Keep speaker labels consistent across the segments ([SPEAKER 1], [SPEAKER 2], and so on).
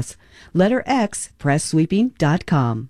[SPEAKER 1] Letter X, presssweeping.com.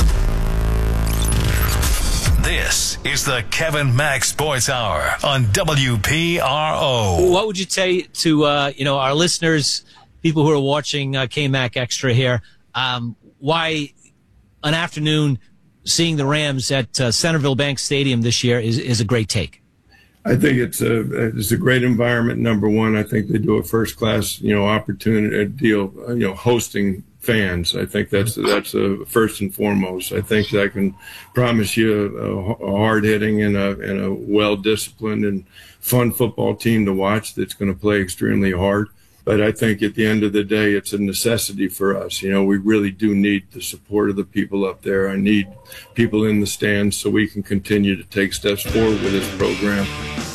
[SPEAKER 2] This is the Kevin Mack Sports Hour on WPRO.
[SPEAKER 3] What would you say to our listeners, people who are watching K-Mac Extra here, why an afternoon seeing the Rams at Centerville Bank Stadium this year is a great take?
[SPEAKER 4] I think it's a great environment. Number one, I think they do a first class, opportunity deal, hosting fans. I think that's first and foremost. I think I can promise you a hard hitting and a well disciplined and fun football team to watch that's going to play extremely hard. But I think at the end of the day, it's a necessity for us. We really do need the support of the people up there. I need people in the stands so we can continue to take steps forward with this program.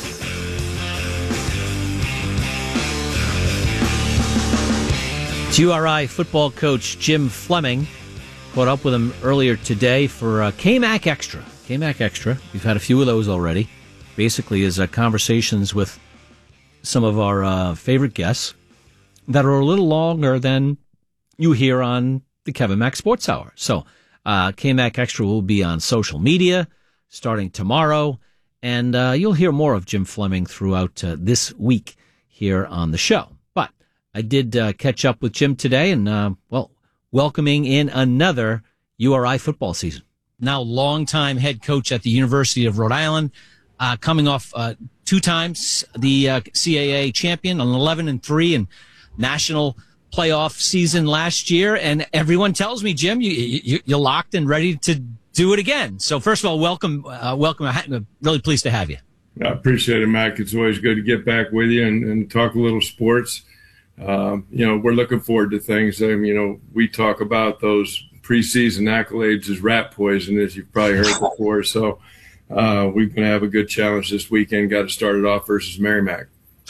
[SPEAKER 3] It's URI football coach Jim Fleming. Caught up with him earlier today for K-Mac Extra. K-Mac Extra. We've had a few of those already. Basically is conversations with some of our favorite guests that are a little longer than you hear on the Kevin Mack Sports Hour. So K-Mac Extra will be on social media starting tomorrow, and you'll hear more of Jim Fleming throughout this week here on the show. But I did catch up with Jim today, and, welcoming in another URI football season. Now longtime head coach at the University of Rhode Island, coming off 2 times the CAA champion, an 11-3 and national playoff season last year, and everyone tells me, Jim, you're locked and ready to do it again. So first of all, welcome. I'm really pleased to have you.
[SPEAKER 4] I appreciate it, Mac. It's always good to get back with you and talk a little sports. We're looking forward to things. We talk about those preseason accolades as rat poison, as you've probably heard before. So we're going to have a good challenge this weekend. Got to start it off versus Merrimack.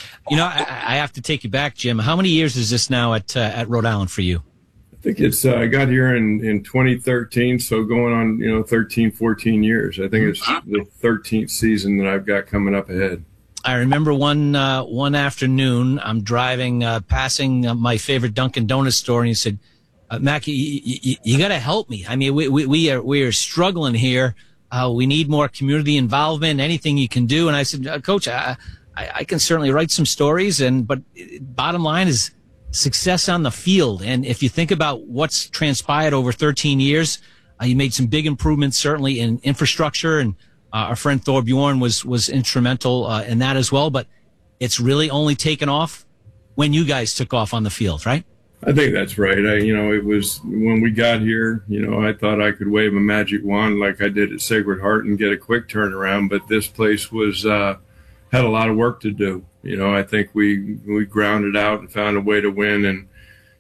[SPEAKER 3] I have to take you back, Jim. How many years is this now at Rhode Island for you?
[SPEAKER 4] I think it's I got here in 2013, so going on 13, 14 years. I think it's the 13th season that I've got coming up ahead.
[SPEAKER 3] I remember one afternoon, I'm driving, passing my favorite Dunkin' Donuts store, and you said, Mac, you got to help me. I mean, we are struggling here. We need more community involvement, anything you can do. And I said, Coach, I can certainly write some stories, but bottom line is success on the field. And if you think about what's transpired over 13 years, you made some big improvements, certainly in infrastructure, and our friend Thor Bjorn was instrumental in that as well. But it's really only taken off when you guys took off on the field, right?
[SPEAKER 4] I think that's right. It was when we got here, I thought I could wave a magic wand like I did at Sacred Heart and get a quick turnaround. But this place was had a lot of work to do. I think we grounded out and found a way to win in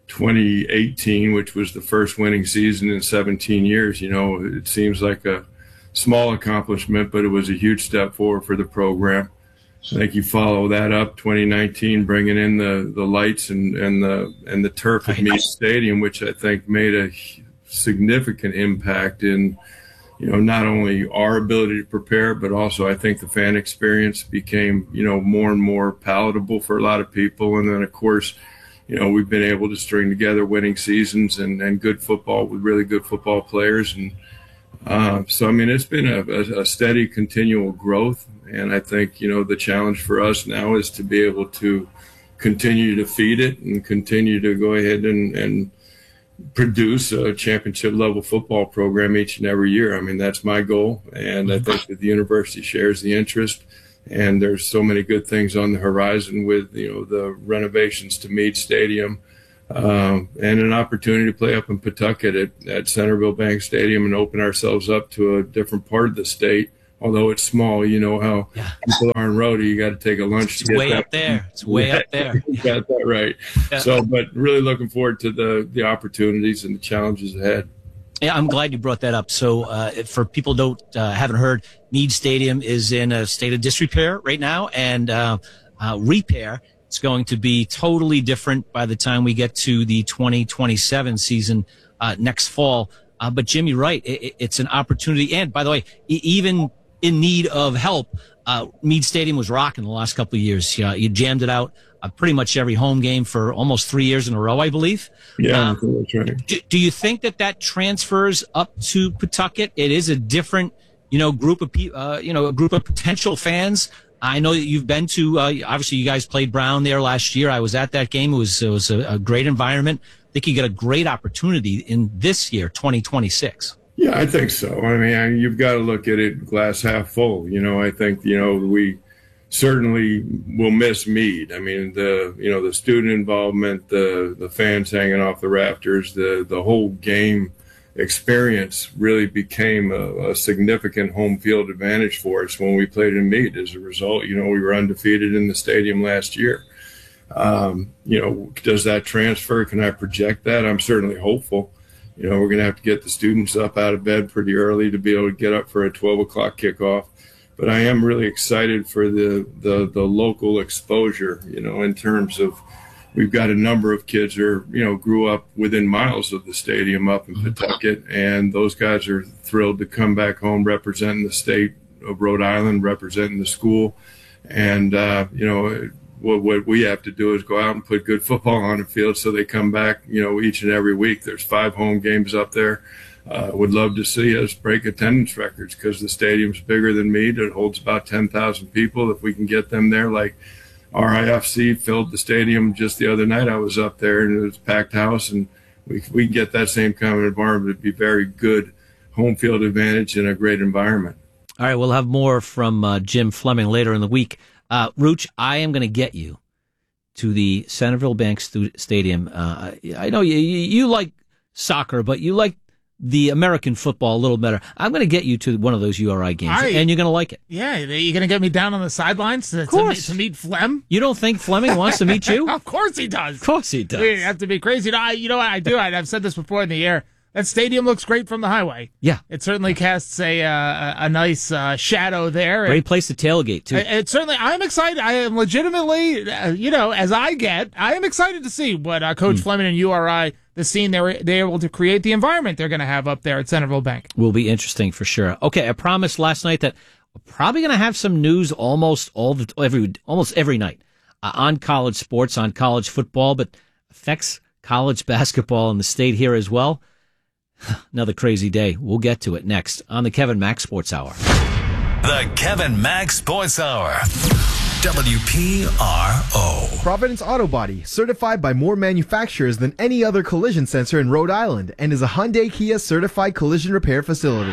[SPEAKER 4] 2018, which was the first winning season in 17 years. It seems like a small accomplishment, but it was a huge step forward for the program. I think you follow that up 2019, bringing in the lights and the turf at Meade Stadium, which I think made a significant impact in not only our ability to prepare, but also I think the fan experience became, more and more palatable for a lot of people. And then, of course, we've been able to string together winning seasons and good football with really good football players. And it's been a steady, continual growth. And I think, the challenge for us now is to be able to continue to feed it and continue to go ahead and produce a championship level football program each and every year. That's my goal. And I think that the university shares the interest, and there's so many good things on the horizon with, the renovations to Meade Stadium, and an opportunity to play up in Pawtucket at Centerville Bank Stadium and open ourselves up to a different part of the state. Although it's small, how people are in Rhody, you got to take a lunch to get
[SPEAKER 3] way up there. It's way up there.
[SPEAKER 4] You got that right. Yeah. So, but really looking forward to the opportunities and the challenges ahead.
[SPEAKER 3] Yeah, I'm glad you brought that up. So, for people who haven't heard, Meade Stadium is in a state of disrepair right now, and repair. It's going to be totally different by the time we get to the 2027 season next fall. But Jim, you're right. It's an opportunity. And by the way, even in need of help, Meade Stadium was rocking the last couple of years. You jammed it out pretty much every home game for almost 3 years in a row, I believe.
[SPEAKER 4] Yeah, that's right.
[SPEAKER 3] Do you think that transfers up to Pawtucket? It is a different, group of a group of potential fans. I know that you've been to, obviously you guys played Brown there last year. I was at that game. It was a great environment. I think you get a great opportunity in this year, 2026.
[SPEAKER 4] Yeah, I think so. I mean, you've got to look at it glass half full. I think, we certainly will miss Meade. I mean, the student involvement, the fans hanging off the rafters, the whole game experience really became a significant home field advantage for us when we played in Meade. As a result, we were undefeated in the stadium last year. Does that transfer? Can I project that? I'm certainly hopeful. We're going to have to get the students up out of bed pretty early to be able to get up for a 12 o'clock kickoff. But I am really excited for the local exposure, in terms of we've got a number of kids who grew up within miles of the stadium up in Pawtucket, and those guys are thrilled to come back home representing the state of Rhode Island, representing the school. And, what we have to do is go out and put good football on the field so they come back, each and every week. There's 5 home games up there. Would love to see us break attendance records because the stadium's bigger than Meade. It holds about 10,000 people. If we can get them there, like RIFC filled the stadium just the other night. I was up there and it was a packed house, and we can get that same kind of environment. It'd be very good home field advantage and a great environment.
[SPEAKER 3] All right, we'll have more from Jim Fleming later in the week. Rooch, I am going to get you to the Centerville Bank Stadium. I know you like soccer, but you like the American football a little better. I'm going to get you to one of those URI games, and you're going to like it.
[SPEAKER 5] Yeah, you're going to get me down on the sidelines to meet Flem?
[SPEAKER 3] You don't think Fleming wants to meet you?
[SPEAKER 5] Of course he does.
[SPEAKER 3] Of course he does.
[SPEAKER 5] You have to be crazy. You know what I do? I've said this before in the air. That stadium looks great from the highway.
[SPEAKER 3] Yeah.
[SPEAKER 5] It certainly casts a nice shadow there.
[SPEAKER 3] Great place to tailgate, too.
[SPEAKER 5] It certainly, I'm excited. I am legitimately, as I am excited to see what Coach Fleming and URI, the scene they're able to create, the environment they're going to have up there at Centerville Bank. Will
[SPEAKER 3] be interesting for sure. Okay, I promised last night that we're probably going to have some news almost every night on college sports, on college football, but affects college basketball in the state here as well. Another crazy day. We'll get to it next on the Kevin Mack Sports Hour.
[SPEAKER 2] The Kevin Mack Sports Hour. WPRO.
[SPEAKER 6] Providence Auto Body, certified by more manufacturers than any other collision center in Rhode Island, and is a Hyundai Kia certified collision repair facility.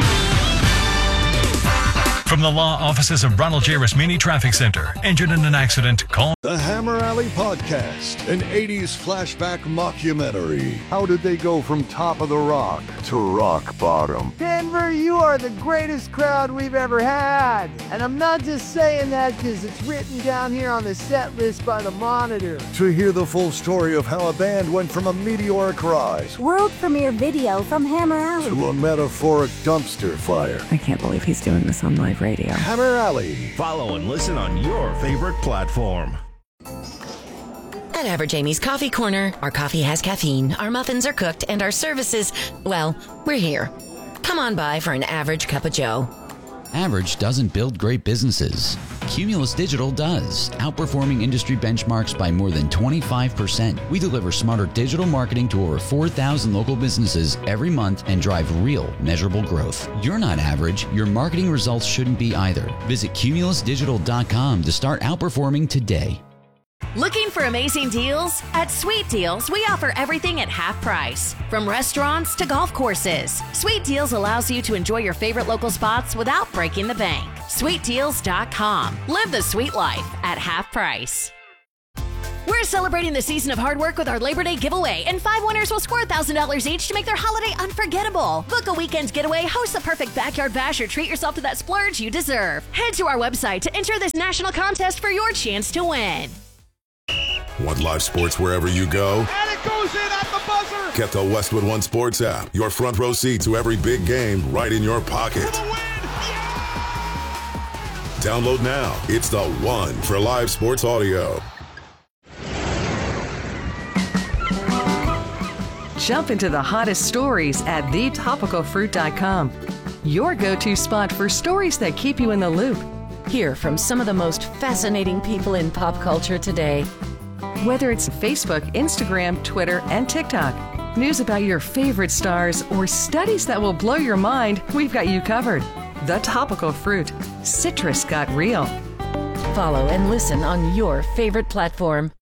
[SPEAKER 2] From the law offices of Ronald J. Rasmini Traffic Center. Injured in an accident, call.
[SPEAKER 7] The Hammer Alley Podcast, an 80s flashback mockumentary. How did they go from top of the rock to rock bottom?
[SPEAKER 8] Denver, you are the greatest crowd we've ever had. And I'm not just saying that because it's written down here on the set list by the Monitor.
[SPEAKER 7] To hear the full story of how a band went from a meteoric rise,
[SPEAKER 9] world premiere video from Hammer Alley,
[SPEAKER 7] to a metaphoric dumpster fire.
[SPEAKER 10] I can't believe he's doing this on live radio.
[SPEAKER 7] Hammer Alley.
[SPEAKER 11] Follow and listen on your favorite platform.
[SPEAKER 12] At Average Amy's Coffee Corner, our coffee has caffeine, our muffins are cooked, and our services, well, we're here. Come on by for an average cup of joe.
[SPEAKER 13] Average doesn't build great businesses. Cumulus Digital does, outperforming industry benchmarks by more than 25%. We deliver smarter digital marketing to over 4,000 local businesses every month and drive real, measurable growth. You're not average. Your marketing results shouldn't be either. Visit cumulusdigital.com to start outperforming today.
[SPEAKER 14] Looking for amazing deals? At Sweet Deals, we offer everything at half price. From restaurants to golf courses, Sweet Deals allows you to enjoy your favorite local spots without breaking the bank. SweetDeals.com. Live the sweet life at half price. We're celebrating the season of hard work with our Labor Day giveaway, and 5 winners will score $1,000 each to make their holiday unforgettable. Book a weekend getaway, host the perfect backyard bash, or treat yourself to that splurge you deserve. Head to our website to enter this national contest for your chance to win.
[SPEAKER 15] Want live sports wherever you go?
[SPEAKER 16] And it goes in at the buzzer!
[SPEAKER 15] Get the Westwood One Sports app. Your front row seat to every big game right in your pocket.
[SPEAKER 16] For the win! Yeah!
[SPEAKER 15] Download now. It's the one for live sports audio.
[SPEAKER 17] Jump into the hottest stories at thetopicalfruit.com. Your go-to spot for stories that keep you in the loop.
[SPEAKER 12] Hear from some of the most fascinating people in pop culture today.
[SPEAKER 17] Whether it's Facebook, Instagram, Twitter, and TikTok, news about your favorite stars, or studies that will blow your mind, we've got you covered. The Topical Fruit. Citrus got real.
[SPEAKER 12] Follow and listen on your favorite platform.